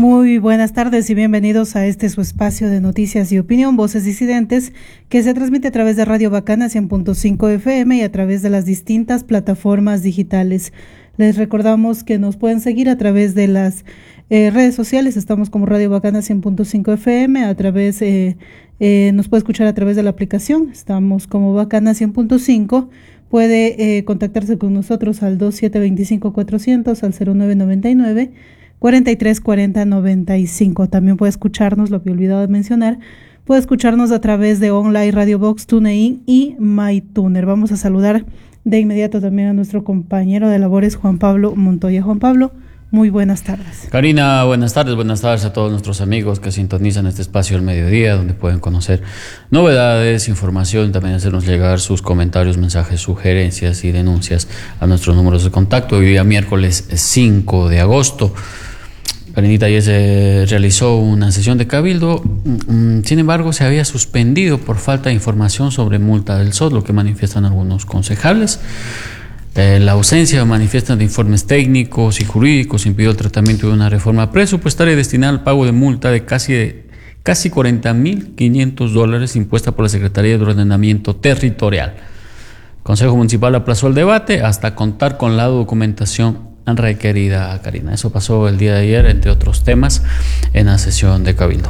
Muy buenas tardes y bienvenidos a este su espacio de noticias y opinión, Voces Disidentes, que se transmite a través de Radio Bacana 100.5 FM y a través de las distintas plataformas digitales. Les recordamos que nos pueden seguir a través de las redes sociales. Estamos como Radio Bacana 100.5 FM, a través nos puede escuchar a través de la aplicación. Estamos como Bacana 100.5. Puede contactarse con nosotros al 2725-400, al 0999 43 40 95. También puede escucharnos, lo que he olvidado de mencionar, puede escucharnos a través de Online Radio Box, TuneIn y MyTuner. Vamos a saludar de inmediato también a nuestro compañero de labores, Juan Pablo Montoya. Juan Pablo, muy buenas tardes. Karina, buenas tardes a todos nuestros amigos que sintonizan este espacio al mediodía, donde pueden conocer novedades, información, también hacernos llegar sus comentarios, mensajes, sugerencias y denuncias a nuestros números de contacto. Hoy día miércoles 5 de agosto. Karinita, ayer se realizó una sesión de cabildo, sin embargo se había suspendido por falta de información sobre multa del SOT, lo que manifiestan algunos concejales. La ausencia manifiestan de informes técnicos y jurídicos impidió el tratamiento de una reforma presupuestaria destinada al pago de multa de casi $40,500 impuesta por la Secretaría de Ordenamiento Territorial. El Consejo Municipal aplazó el debate hasta contar con la documentación requerida, Karina. Eso pasó el día de ayer, entre otros temas, en la sesión de cabildo.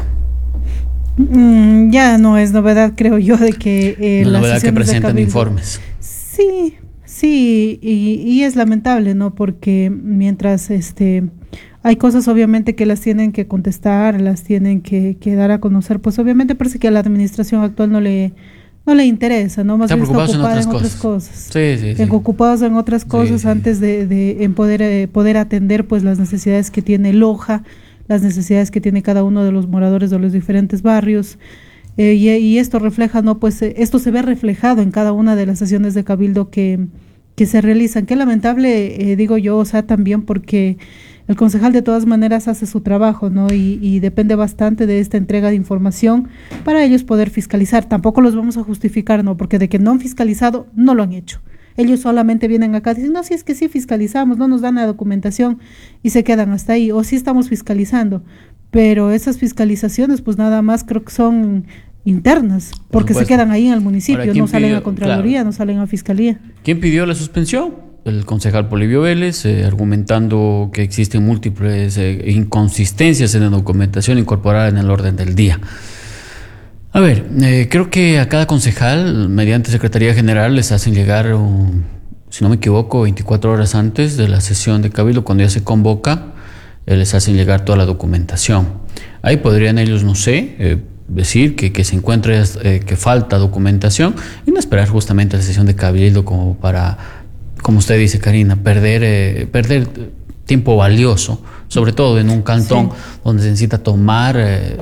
Ya no es novedad, creo yo, de que la novedad que presentan informes. Sí, y es lamentable, ¿no? Porque mientras hay cosas obviamente que las tienen que contestar, las tienen que dar a conocer, pues obviamente parece que a la administración actual no le interesa, ¿no? Más bien está ocupada en otras cosas. Sí. Ocupados en otras cosas antes de poder atender pues las necesidades que tiene Loja, las necesidades que tiene cada uno de los moradores de los diferentes barrios. Y esto refleja, ¿no? Pues esto se ve reflejado en cada una de las sesiones de cabildo que se realizan. Qué lamentable, digo yo, o sea, también porque el concejal de todas maneras hace su trabajo, ¿no? Y depende bastante de esta entrega de información para ellos poder fiscalizar. Tampoco los vamos a justificar, ¿no? Porque de que no han fiscalizado, no lo han hecho. Ellos solamente vienen acá y dicen, no, si es que sí fiscalizamos, no nos dan la documentación y se quedan hasta ahí. O sí estamos fiscalizando, pero esas fiscalizaciones pues nada más creo que son internas, porque se quedan ahí en el municipio. Ahora, no salen a Contraloría, claro, no salen a Fiscalía. ¿Quién pidió la suspensión? El concejal Polibio Vélez, argumentando que existen múltiples inconsistencias en la documentación incorporada en el orden del día. A ver, creo que a cada concejal, mediante Secretaría General, les hacen llegar, si no me equivoco, 24 horas antes de la sesión de cabildo, cuando ya se convoca, les hacen llegar toda la documentación. Ahí podrían ellos, no sé, decir que se encuentre, que falta documentación, y no esperar justamente la sesión de cabildo como para, como usted dice, Karina, perder tiempo valioso, sobre todo en un cantón donde se necesita tomar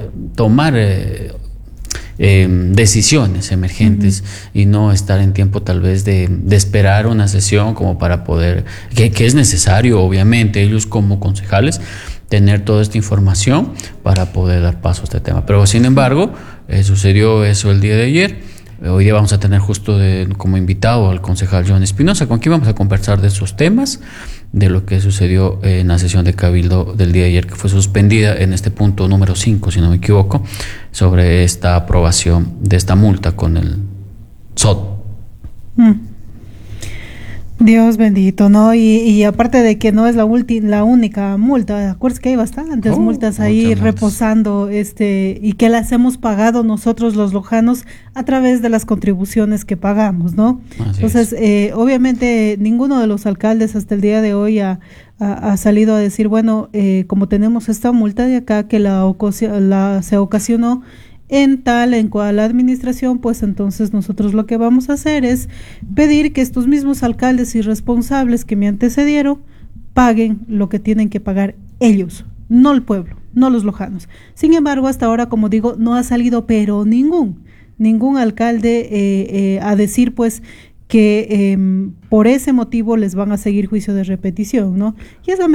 decisiones emergentes y no estar en tiempo tal vez de esperar una sesión como para poder, que es necesario obviamente ellos como concejales tener toda esta información para poder dar paso a este tema. Pero sin embargo, sucedió eso el día de ayer. Hoy día vamos a tener justo como invitado al concejal John Espinosa, con quien vamos a conversar de esos temas, de lo que sucedió en la sesión de cabildo del día de ayer, que fue suspendida en este punto número 5, si no me equivoco, sobre esta aprobación de esta multa con el SOT. Dios bendito, ¿no? Y aparte de que no es la única multa, acuérdense que hay bastantes multas ahí reposando, y que las hemos pagado nosotros los lojanos a través de las contribuciones que pagamos, ¿no? Entonces, obviamente ninguno de los alcaldes hasta el día de hoy ha salido a decir, bueno, como tenemos esta multa de acá que se ocasionó en cual administración, pues entonces nosotros lo que vamos a hacer es pedir que estos mismos alcaldes irresponsables que me antecedieron paguen lo que tienen que pagar ellos, no el pueblo, no los lojanos. Sin embargo, hasta ahora, como digo, no ha salido pero ningún alcalde a decir pues que por ese motivo les van a seguir juicio de repetición, ¿no? Y es